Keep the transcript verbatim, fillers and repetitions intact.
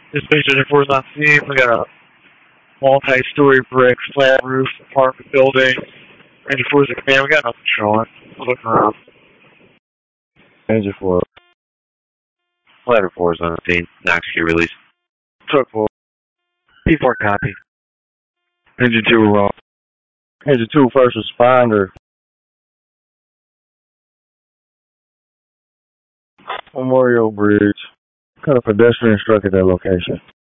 This picture four is on scene. We got a multi-story brick slab roof apartment building. Ranger four is a command. We got nothing showing. Looking around. Ranger four. Ladder four is on the scene. Knox key release. Truck four. P four copy. Ranger two wrong. Ranger two first responder. Memorial Bridge. Got a pedestrian struck at that location.